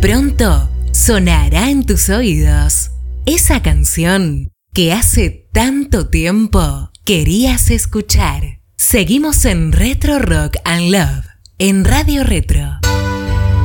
Pronto sonará en tus oídos esa canción que hace tanto tiempo querías escuchar. Seguimos en Retro Rock and Love, en Radio Retro.